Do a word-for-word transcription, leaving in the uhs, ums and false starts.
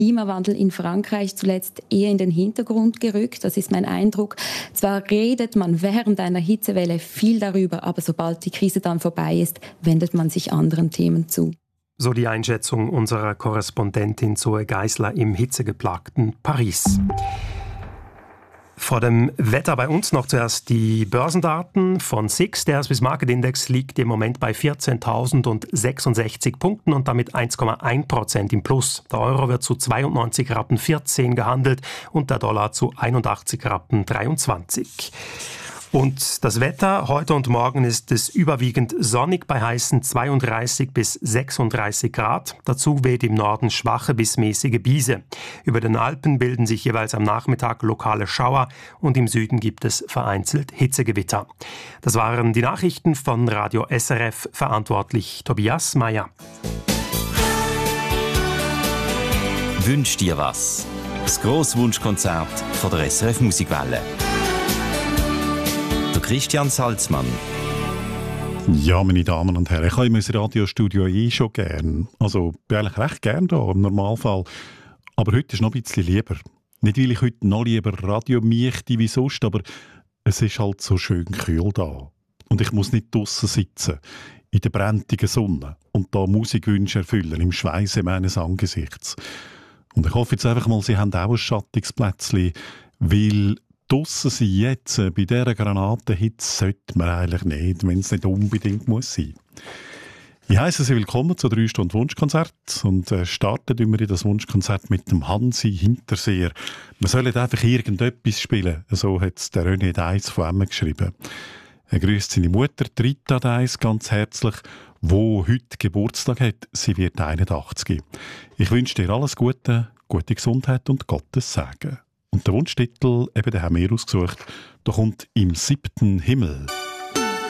Klimawandel in Frankreich zuletzt eher in den Hintergrund gerückt. Das ist mein Eindruck. Zwar redet man während einer Hitzewelle viel darüber, aber sobald die Krise dann vorbei ist, wendet man sich anderen Themen zu. So die Einschätzung unserer Korrespondentin Zoe Geisler im hitzegeplagten Paris. Vor dem Wetter bei uns noch zuerst die Börsendaten von S I X. Der Swiss Market Index liegt im Moment bei vierzehntausendsechsundsechzig Punkten und damit eins Komma eins Prozent im Plus. Der Euro wird zu zweiundneunzig Rappen vierzehn gehandelt und der Dollar zu einundachtzig Rappen dreiundzwanzig. Und das Wetter heute und morgen ist es überwiegend sonnig bei heißen zweiunddreißig bis sechsunddreißig Grad. Dazu weht im Norden schwache bis mäßige Biese. Über den Alpen bilden sich jeweils am Nachmittag lokale Schauer und im Süden gibt es vereinzelt Hitzegewitter. Das waren die Nachrichten von Radio S R F, verantwortlich Tobias Meyer. Wünsch dir was? Das grosse Wunschkonzert von der S R F Musikwelle. Christian Salzmann. Ja, meine Damen und Herren, ich habe mein Radiostudio eh schon gern. Also, bin eigentlich recht gern da im Normalfall. Aber heute ist noch ein bisschen lieber. Nicht, weil ich heute noch lieber Radio möchte wie sonst, aber es ist halt so schön kühl da. Und ich muss nicht draussen sitzen, in der brennenden Sonne und da Musikwünsche erfüllen, im Schweiße meines Angesichts. Und ich hoffe jetzt einfach mal, Sie haben auch ein Schattungsplätzchen, weil draussen sein jetzt, äh, bei dieser Granatenhitze, sollte man eigentlich nicht, wenn es nicht unbedingt muss sein. Ich heisse Sie willkommen zu drei Stunden Wunschkonzert und äh, starten wir in das Wunschkonzert mit dem Hansi Hinterseer. Wir sollen einfach irgendetwas spielen, so hat es der René Deiss von Emmen geschrieben. Er grüßt seine Mutter, Rita Deiss, ganz herzlich, wo heute Geburtstag hat. Sie wird einundachtzig. Ich wünsche dir alles Gute, gute Gesundheit und Gottes Segen. Und der Wunschtitel, eben den haben wir ausgesucht, da kommt «Im siebten Himmel».